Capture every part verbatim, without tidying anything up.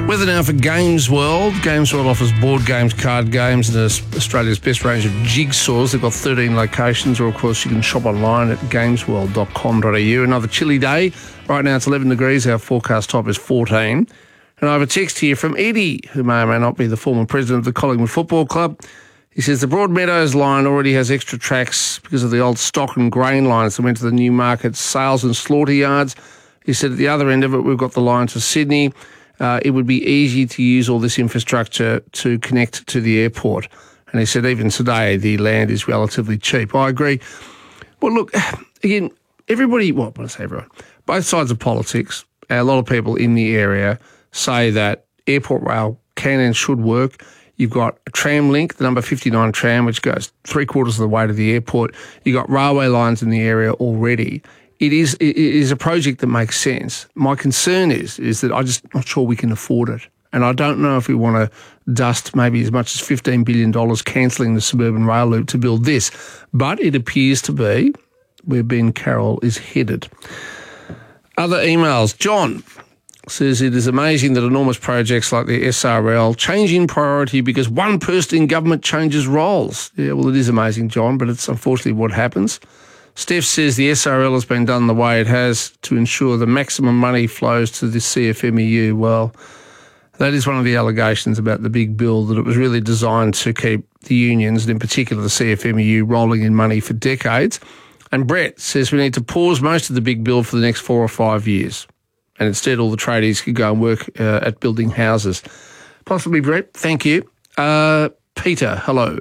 Weather now for Games World. Games World offers board games, card games, and Australia's best range of jigsaws. They've got thirteen locations, or of course you can shop online at games world dot com dot a u. Another chilly day. Right now it's eleven degrees. Our forecast top is fourteen. And I have a text here from Eddie, who may or may not be the former president of the Collingwood Football Club. He says the Broadmeadows line already has extra tracks because of the old stock and grain lines that went to the Newmarket sales and slaughter yards. He said at the other end of it, we've got the line to Sydney. Uh, it would be easy to use all this infrastructure to connect to the airport. And he said even today the land is relatively cheap. I agree. Well, look, again, everybody, well, I say everyone, both sides of politics, a lot of people in the area say that airport rail can and should work. You've got a tram link, the number fifty-nine tram, which goes three quarters of the way to the airport. You've got railway lines in the area already. It is it is a project that makes sense. My concern is is that I'm just not sure we can afford it. And I don't know if we want to dust maybe as much as fifteen billion dollars cancelling the suburban rail loop to build this. But it appears to be where Ben Carroll is headed. Other emails. John says it is amazing that enormous projects like the S R L change in priority because one person in government changes roles. Yeah, well, it is amazing, John, but it's unfortunately what happens. Steph says the S R L has been done the way it has to ensure the maximum money flows to the C F M E U. Well, that is one of the allegations about the big bill, that it was really designed to keep the unions, and in particular the C F M E U, rolling in money for decades. And Brett says we need to pause most of the big bill for the next four or five years. And instead all the tradies could go and work uh, at building houses. Possibly, Brett. Thank you. Uh, Peter, hello.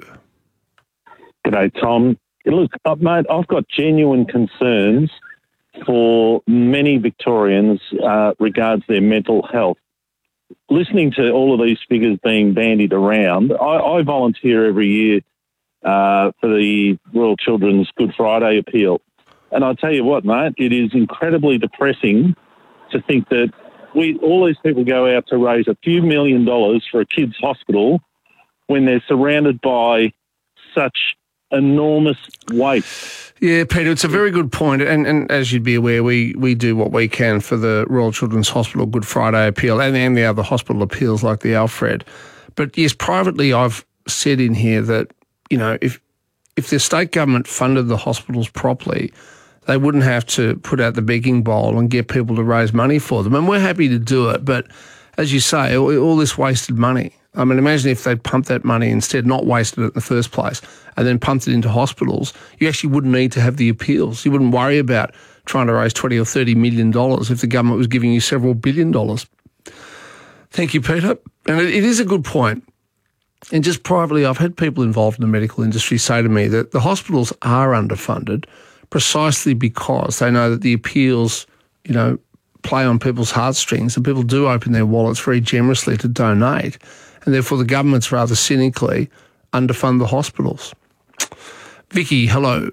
G'day, Tom. Look, uh, mate, I've got genuine concerns for many Victorians uh, regards their mental health. Listening to all of these figures being bandied around, I, I volunteer every year uh, for the Royal Children's Good Friday appeal. And I tell you what, mate, it is incredibly depressing to think that we all these people go out to raise a few million dollars for a kids' hospital when they're surrounded by such enormous waste. Yeah, Peter, it's a very good point. And, and as you'd be aware, we, we do what we can for the Royal Children's Hospital Good Friday appeal and, and the other hospital appeals like the Alfred. But yes, privately I've said in here that, you know, if if the state government funded the hospitals properly, they wouldn't have to put out the begging bowl and get people to raise money for them. And we're happy to do it. But as you say, all, all this wasted money. I mean, imagine if they'd pumped that money instead, not wasted it in the first place, and then pumped it into hospitals. You actually wouldn't need to have the appeals. You wouldn't worry about trying to raise twenty or thirty million dollars if the government was giving you several billion dollars. Thank you, Peter. And it, it is a good point. And just privately, I've had people involved in the medical industry say to me that the hospitals are underfunded precisely because they know that the appeals, you know, play on people's heartstrings, and people do open their wallets very generously to donate. And therefore the government's rather cynically underfund the hospitals. Vicky, hello.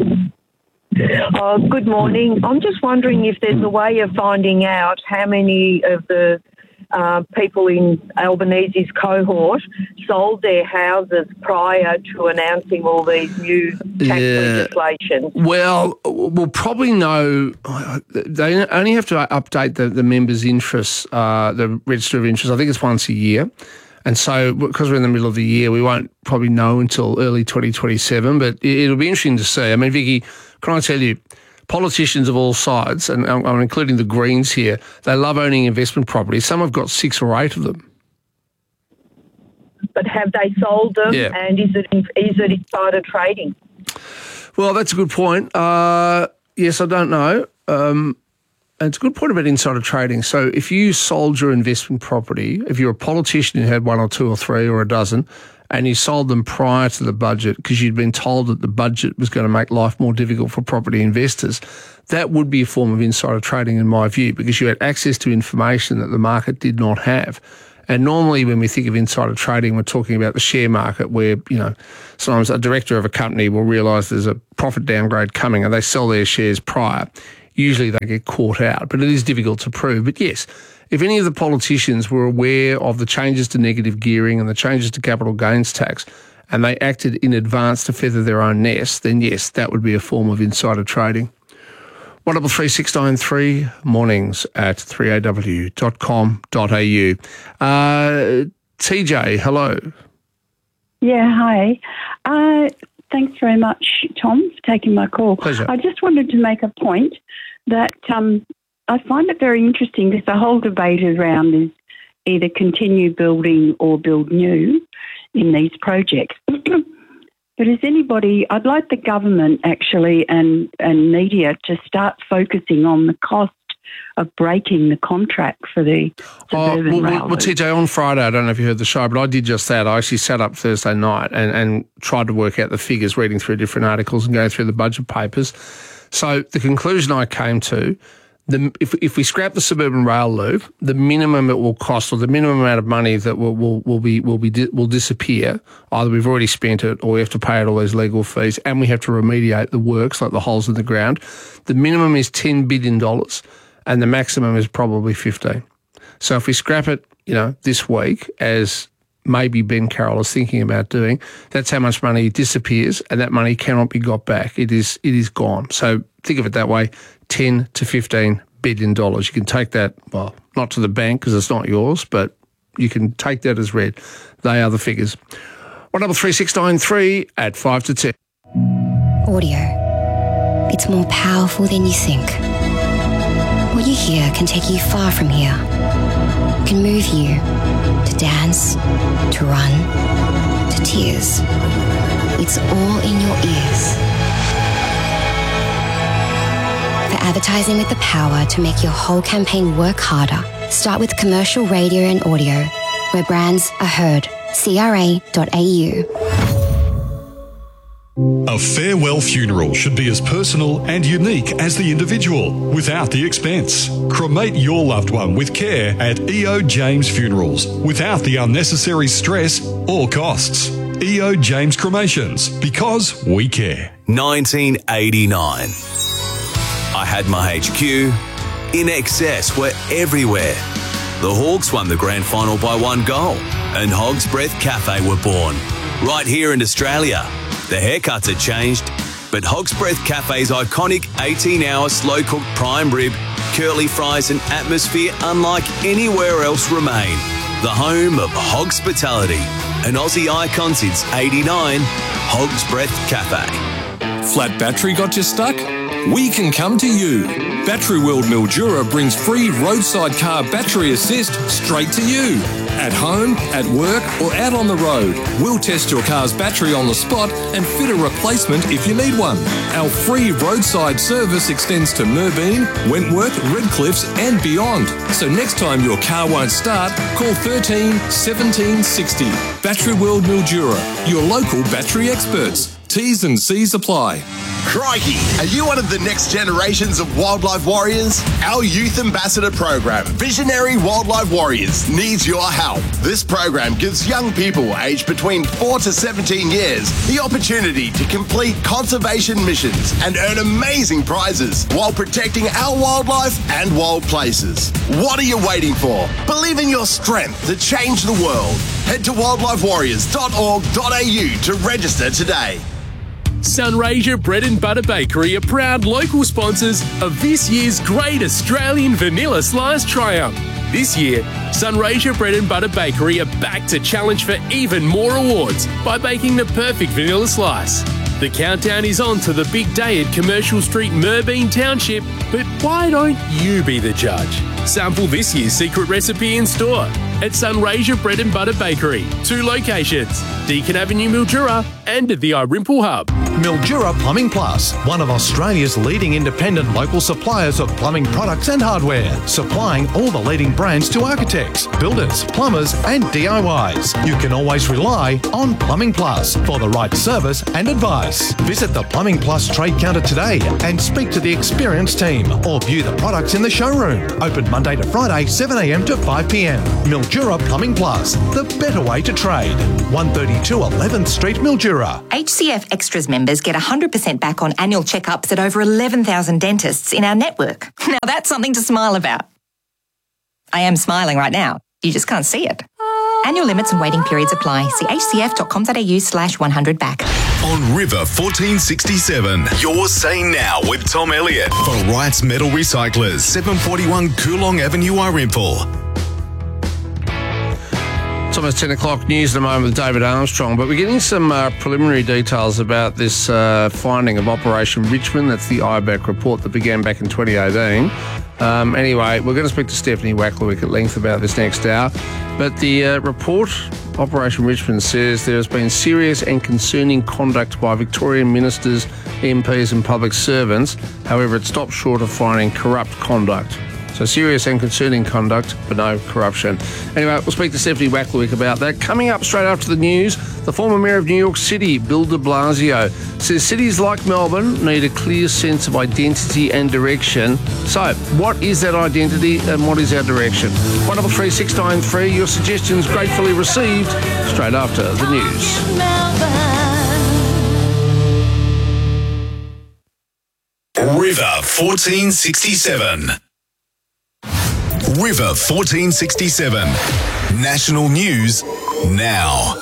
Oh, good morning. I'm just wondering if there's a way of finding out how many of the uh, people in Albanese's cohort sold their houses prior to announcing all these new tax Yeah. legislation. Well, we'll probably know. They only have to update the, the members' interests, uh, the register of interest. I think it's once a year. And so because we're in the middle of the year, we won't probably know until early twenty twenty-seven, but it'll be interesting to see. I mean, Vicky, can I tell you, politicians of all sides, and I'm including the Greens here, they love owning investment properties. Some have got six or eight of them. But have they sold them? Yeah. And is it is it insider trading? Well, that's a good point. Uh, yes, I don't know. Um, and it's a good point about insider trading. So if you sold your investment property, if you're a politician who had one or two or three or a dozen, and you sold them prior to the budget because you'd been told that the budget was going to make life more difficult for property investors, that would be a form of insider trading in my view, because you had access to information that the market did not have. And normally when we think of insider trading, we're talking about the share market where, you know, sometimes a director of a company will realise there's a profit downgrade coming and they sell their shares prior. Usually they get caught out, but it is difficult to prove. But yes, if any of the politicians were aware of the changes to negative gearing and the changes to capital gains tax and they acted in advance to feather their own nest, then yes, that would be a form of insider trading. one double three six nine three mornings at three a w dot com dot a u. Uh, T J, hello. Yeah, hi. Uh, thanks very much, Tom, for taking my call. Pleasure. I just wanted to make a point that um, I find it very interesting because the whole debate around is either continue building or build new in these projects. But is anybody, I'd like the government actually and, and media to start focusing on the cost of breaking the contract for the suburban oh, well, rail well, well, T J, on Friday, I don't know if you heard the show, but I did just that. I actually sat up Thursday night and, and tried to work out the figures, reading through different articles and going through the budget papers. So the conclusion I came to, the, if, if we scrap the suburban rail loop, the minimum it will cost, or the minimum amount of money that will will, will be will be will disappear. Either we've already spent it, or we have to pay out all those legal fees, and we have to remediate the works like the holes in the ground. The minimum is ten billion dollars, and the maximum is probably fifteen. So if we scrap it, you know, this week, as maybe Ben Carroll is thinking about doing, that's how much money disappears, and that money cannot be got back. It is it is gone. So think of it that way, ten to fifteen billion dollars. You can take that, well, not to the bank because it's not yours, but you can take that as read. They are the figures. one double three six nine three at five to ten. Audio. It's more powerful than you think. What you hear can take you far from here. Can move you to dance, to run, to tears. It's all in your ears. For advertising with the power to make your whole campaign work harder, start with commercial radio and audio, where brands are heard. C R A dot A U. A farewell funeral should be as personal and unique as the individual, without the expense. Cremate your loved one with care at E O James Funerals, without the unnecessary stress or costs. E O James Cremations, because we care. nineteen eighty-nine. I had my H Q. In Excess were everywhere. The Hawks won the grand final by one goal, and Hog's Breath Cafe were born. Right here in Australia. The haircuts had changed, but Hog's Breath Cafe's iconic eighteen-hour slow-cooked prime rib, curly fries and atmosphere unlike anywhere else remain. The home of Hogspitality, an Aussie icon since eighty-nine, Hog's Breath Cafe. Flat battery got you stuck? We can come to you. Battery World Mildura brings free roadside car battery assist straight to you. At home, at work or out on the road, we'll test your car's battery on the spot and fit a replacement if you need one. Our free roadside service extends to Merbeen, Wentworth, Redcliffs and beyond. So next time your car won't start, call thirteen seventeen sixty. Battery World Mildura, your local battery experts. T's and C's apply. Crikey, are you one of the next generations of wildlife warriors? Our youth ambassador program, Visionary Wildlife Warriors, needs your help. This program gives young people aged between four to seventeen years the opportunity to complete conservation missions and earn amazing prizes while protecting our wildlife and wild places. What are you waiting for? Believe in your strength to change the world. Head to wildlife warriors dot org dot a u to register today. Sunraysia Bread and Butter Bakery are proud local sponsors of this year's Great Australian Vanilla Slice Triumph. This year, Sunraysia Bread and Butter Bakery are back to challenge for even more awards by baking the perfect vanilla slice. The countdown is on to the big day at Commercial Street, Merbeen Township, but why don't you be the judge? Sample this year's secret recipe in store at Sunraysia Bread and Butter Bakery. Two locations, Deakin Avenue, Mildura, and at the Irimple Hub. Mildura Plumbing Plus, one of Australia's leading independent local suppliers of plumbing products and hardware, supplying all the leading brands to architects, builders, plumbers and D I Ys. You can always rely on Plumbing Plus for the right service and advice. Visit the Plumbing Plus trade counter today and speak to the experienced team or view the products in the showroom. Open Monday to Friday, seven a m to five p m. Mildura Plumbing Plus, the better way to trade. one thirty-two eleventh Street, Mildura. H C F Extras members get one hundred percent back on annual checkups at over eleven thousand dentists in our network. Now that's something to smile about. I am smiling right now. You just can't see it. Annual limits and waiting periods apply. See h c f dot com dot a u slash one hundred back. on River fourteen sixty-seven. Your Say Now with Tom Elliott for Wright's Metal Recyclers, seven forty-one Coolong Avenue, Irimple. It's almost ten o'clock news at the moment with David Armstrong, but we're getting some uh, preliminary details about this uh, finding of Operation Richmond. That's the I B A C report that began back in twenty eighteen. Um, anyway, we're going to speak to Stephanie Wacklewick at length about this next hour. But the uh, report, Operation Richmond, says there has been serious and concerning conduct by Victorian ministers, M Ps and public servants. However, it stopped short of finding corrupt conduct. So serious and concerning conduct, but no corruption. Anyway, we'll speak to Stephanie Wacklewick about that. Coming up straight after the news, the former Mayor of New York City, Bill de Blasio, says cities like Melbourne need a clear sense of identity and direction. So, what is that identity and what is our direction? one double three six nine three, your suggestions gratefully received straight after the news. River fourteen sixty-seven. River fourteen sixty-seven. National news now.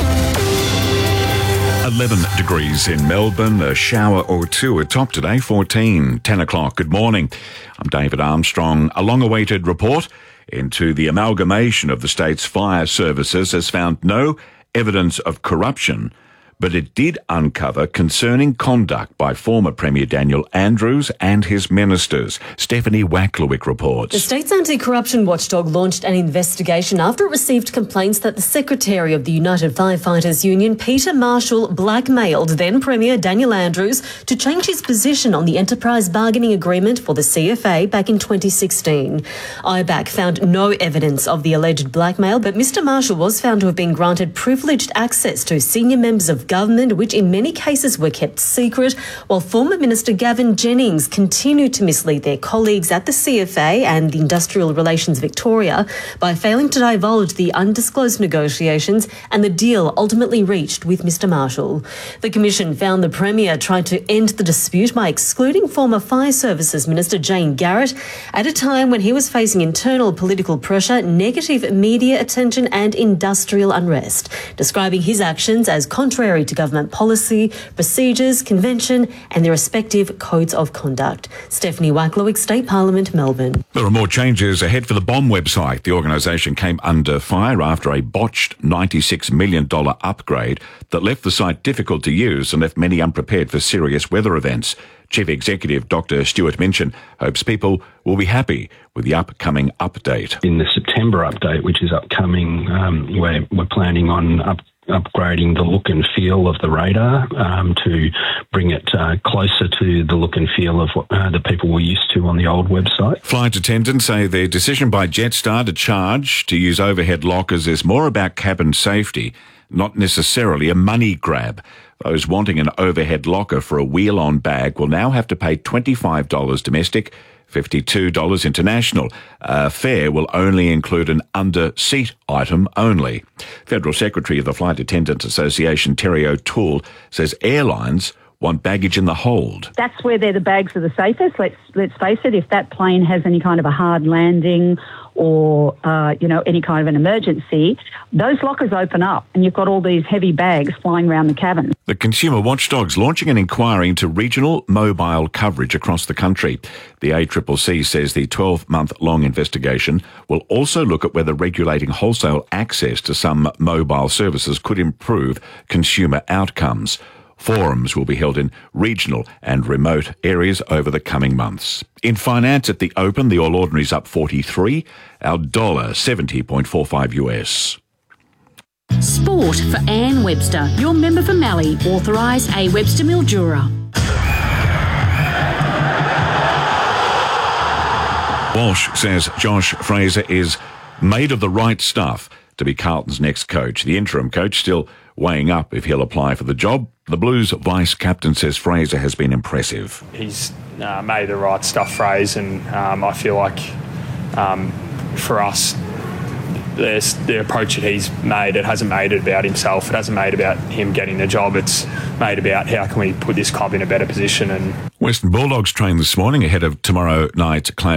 eleven degrees in Melbourne, a shower or two at top today, fourteen, ten o'clock. Good morning. I'm David Armstrong. A long-awaited report into the amalgamation of the state's fire services has found no evidence of corruption, but it did uncover concerning conduct by former Premier Daniel Andrews and his ministers. Stephanie Wacklewick reports. The state's anti-corruption watchdog launched an investigation after it received complaints that the Secretary of the United Firefighters Union, Peter Marshall, blackmailed then Premier Daniel Andrews to change his position on the enterprise bargaining agreement for the C F A back in twenty sixteen. I B A C found no evidence of the alleged blackmail, but Mister Marshall was found to have been granted privileged access to senior members of government, which in many cases were kept secret, while former Minister Gavin Jennings continued to mislead their colleagues at the C F A and the Industrial Relations Victoria by failing to divulge the undisclosed negotiations and the deal ultimately reached with Mister Marshall. The Commission found the Premier tried to end the dispute by excluding former Fire Services Minister Jane Garrett at a time when he was facing internal political pressure, negative media attention and industrial unrest, describing his actions as contrary to government policy, procedures, convention and their respective codes of conduct. Stephanie Wacklewick, State Parliament, Melbourne. There are more changes ahead for the Bomb website. The organisation came under fire after a botched ninety-six million dollars upgrade that left the site difficult to use and left many unprepared for serious weather events. Chief Executive Doctor Stuart Minchin hopes people will be happy with the upcoming update. In the September update, which is upcoming, um, we're, we're planning on up upgrading the look and feel of the radar um, to bring it uh, closer to the look and feel of what uh, the people were used to on the old website. Flight attendants say their decision by Jetstar to charge to use overhead lockers is more about cabin safety, not necessarily a money grab. Those wanting an overhead locker for a wheel-on bag will now have to pay twenty-five dollars domestic, fifty-two dollars international. A fare will only include an under-seat item only. Federal Secretary of the Flight Attendants Association, Terry O'Toole, says airlines want baggage in the hold. That's where they're the bags are the safest. Let's let's face it. If that plane has any kind of a hard landing or uh, you know any kind of an emergency, those lockers open up, and you've got all these heavy bags flying around the cabin. The Consumer Watchdog's launching an inquiry into regional mobile coverage across the country. The A C C C says the twelve-month-long investigation will also look at whether regulating wholesale access to some mobile services could improve consumer outcomes. Forums will be held in regional and remote areas over the coming months. In finance at the Open, the All Ordinary's up forty-three, our dollar seventy point four five U S. Sport for Anne Webster, your member for Mallee, authorised A Webster Mildura. Walsh says Josh Fraser is made of the right stuff to be Carlton's next coach. The interim coach still weighing up if he'll apply for the job. The Blues vice-captain says Fraser has been impressive. He's uh, made the right stuff, Fraser, and um, I feel like um, for us, the, the approach that he's made, it hasn't made it about himself. It hasn't made it about him getting the job. It's made about how can we put this club in a better position. And Western Bulldogs train this morning ahead of tomorrow night's clash